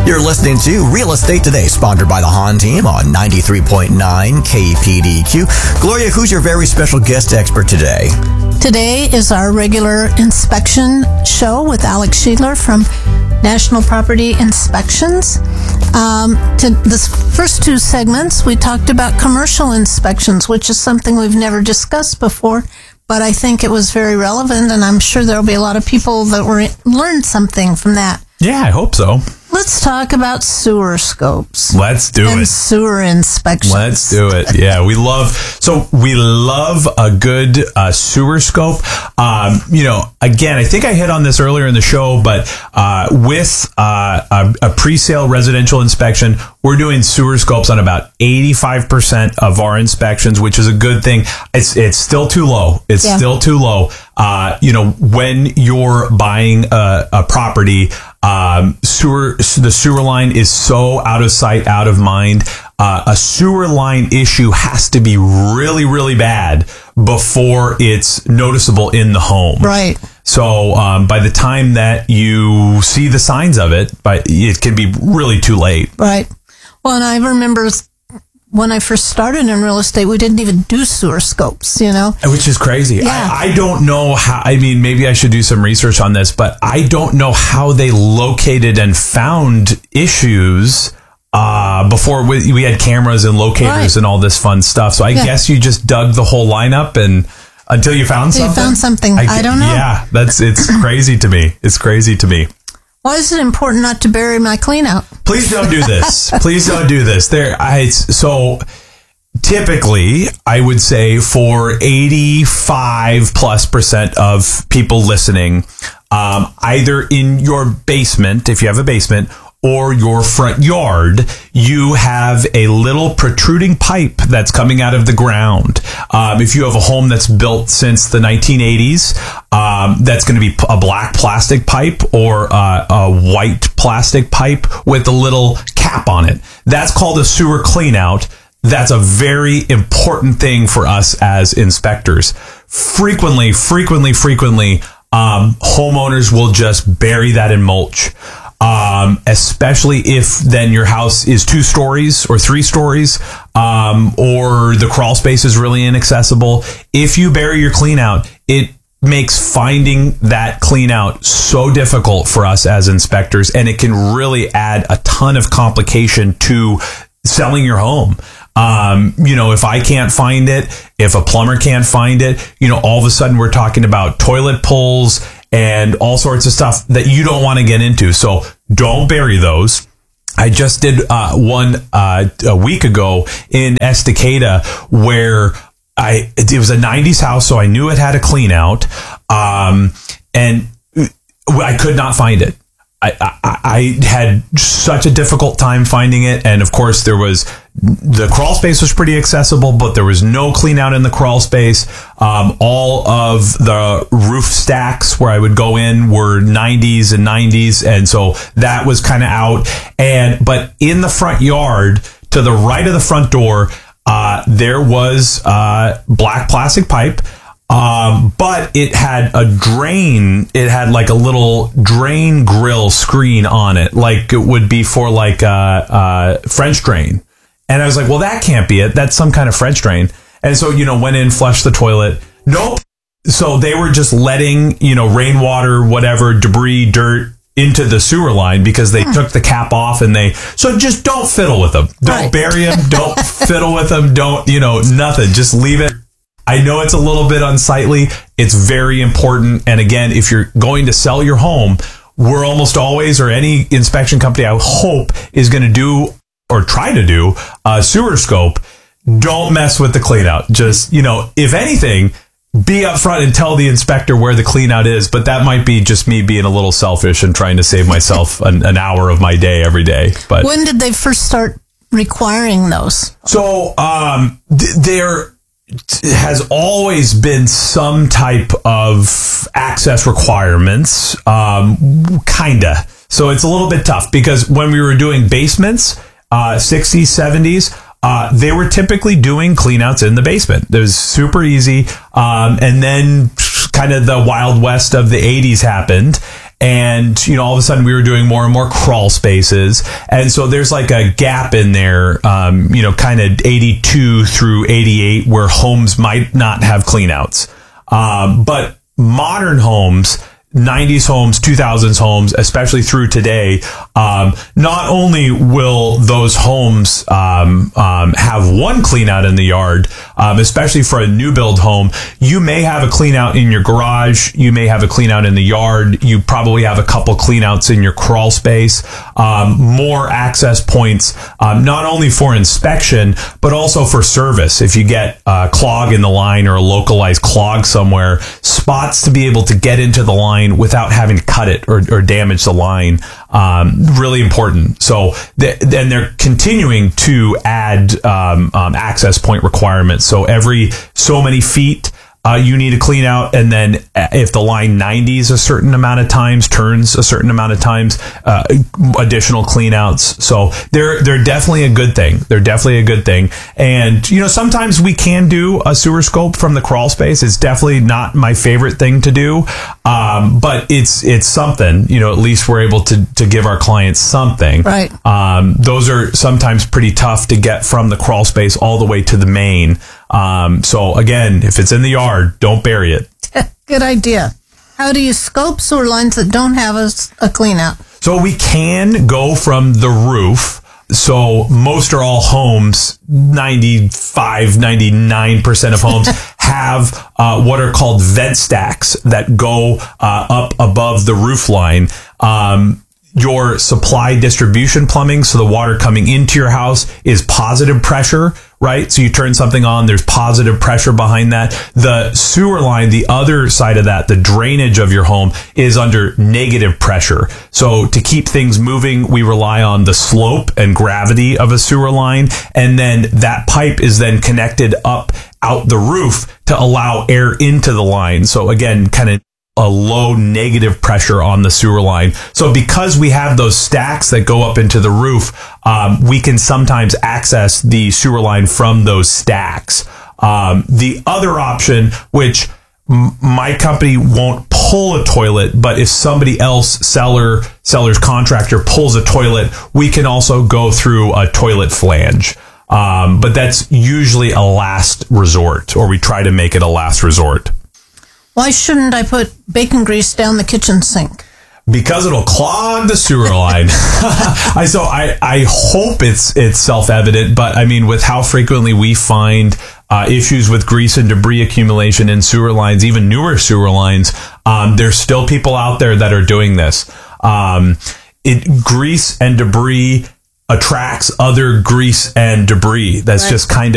You're listening to Real Estate Today, sponsored by the Hahn team on 93.9 KPDQ. Gloria, who's your very special guest expert today? Today is our regular inspection show with Alex Sheedler from National Property Inspections. To the first two segments, we talked about commercial inspections, which is something we've never discussed before, but I think it was very relevant, and I'm sure there'll be a lot of people that learned something from that. Yeah, I hope so. Let's talk about sewer scopes. Let's do and it. Sewer inspections. Let's do it. Yeah, we love a good sewer scope. Again, I think I hit on this earlier in the show, but with a pre-sale residential inspection, we're doing sewer scopes on about 85% of our inspections, which is a good thing. It's still too low. It's still too low. When you're buying a property, the sewer line is so out of sight, out of mind. A sewer line issue has to be really, really bad before it's noticeable in the home. Right. So by the time that you see the signs of it, it can be really too late. Right. Well, and I remember when I first started in real estate, we didn't even do sewer scopes, Which is crazy. Yeah. I don't know how, maybe I should do some research on this, but I don't know how they located and found issues before we had cameras and locators and all this fun stuff. So I guess you just dug the whole lineup and until you found something. You found something. I don't know. Yeah, it's crazy to me. It's crazy to me. Why is it important not to bury my clean out? Please don't do this. Please don't do this. So typically, I would say for 85+% of people listening, either in your basement, if you have a basement, or your front yard, you have a little protruding pipe that's coming out of the ground. If you have a home that's built since the 1980s, that's going to be a black plastic pipe or a white plastic pipe with a little cap on it. That's called a sewer cleanout. That's a very important thing for us as inspectors. Frequently, homeowners will just bury that in mulch. Especially if then your house is 2 stories or 3 stories, or the crawl space is really inaccessible. If you bury your clean out, it makes finding that clean out so difficult for us as inspectors, and it can really add a ton of complication to selling your home. If I can't find it, if a plumber can't find it, all of a sudden we're talking about toilet pulls and all sorts of stuff that you don't want to get into. So don't bury those. I just did one a week ago in Estacada where it was a 90s house, so I knew it had a clean out, and I could not find it. I had such a difficult time finding it, and of course the crawl space was pretty accessible, but there was no clean out in the crawl space. All of the roof stacks where I would go in were 90s, and so that was kind of out. But in the front yard, to the right of the front door, there was black plastic pipe. But it had a drain. It had like a little drain grill screen on it, like it would be for like a French drain. And I was like, well, that can't be it. That's some kind of French drain. And so, went in, flushed the toilet. Nope. So they were just letting, rainwater, whatever, debris, dirt into the sewer line because they took the cap off, so just don't fiddle with them. Don't bury them. Don't fiddle with them. Don't, nothing. Just leave it. I know it's a little bit unsightly. It's very important. And again, if you're going to sell your home, we're almost always, or any inspection company I hope is going to do or try to do a sewer scope. Don't mess with the clean out. Just, if anything, be upfront and tell the inspector where the clean out is. But that might be just me being a little selfish and trying to save myself an hour of my day every day. But when did they first start requiring those? So, there has always been some type of access requirements, kinda. So it's a little bit tough because when we were doing basements, 60s, 70s, they were typically doing cleanouts in the basement. It was super easy. And then kind of the Wild West of the 80s happened. And, all of a sudden we were doing more and more crawl spaces. And so there's like a gap in there, kind of 82 through 88 where homes might not have cleanouts. But modern homes, 90s homes, 2000s homes, especially through today, not only will those homes have one clean out in the yard, especially for a new build home, you may have a clean out in your garage, you may have a clean out in the yard, you probably have a couple clean outs in your crawl space, more access points, not only for inspection, but also for service. If you get a clog in the line or a localized clog somewhere, spots to be able to get into the line without having to cut it or damage the line. Really important. So then they're continuing to add access point requirements. So every so many feet, you need to clean out, and then if the line 90s a certain amount of times, turns a certain amount of times, additional clean outs. So they're definitely a good thing. They're definitely a good thing. And, sometimes we can do a sewer scope from the crawl space. It's definitely not my favorite thing to do. But it's something, at least we're able to give our clients something. Right. Those are sometimes pretty tough to get from the crawl space all the way to the main. So again, if it's in the yard, don't bury it. Good idea. How do you scope sewer lines that don't have a clean out? So we can go from the roof. So most or all homes, 99% of homes have what are called vent stacks that go up above the roof line. Your supply distribution plumbing, so the water coming into your house is positive pressure, right? So you turn something on, there's positive pressure behind that. The sewer line, the other side of that, the drainage of your home, is under negative pressure. So to keep things moving, we rely on the slope and gravity of a sewer line. And then that pipe is then connected up out the roof to allow air into the line. So again, kind of a low negative pressure on the sewer line. So because we have those stacks that go up into the roof, we can sometimes access the sewer line from those stacks. The other option, which my company won't pull a toilet, but if somebody else, seller's contractor, pulls a toilet, we can also go through a toilet flange. But that's usually a last resort, or we try to make it a last resort. Why shouldn't I put bacon grease down the kitchen sink? Because it'll clog the sewer line. I hope it's self-evident, but I mean, with how frequently we find issues with grease and debris accumulation in sewer lines, even newer sewer lines, there's still people out there that are doing this. Grease and debris attracts other grease and debris. That's right. Just kind of